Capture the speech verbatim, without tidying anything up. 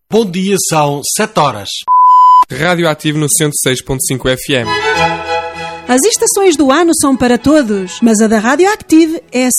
Bom dia, são sete horas. Radioativo no cento e seis ponto cinco F M. As estações do ano são para todos, mas a da Radioactive é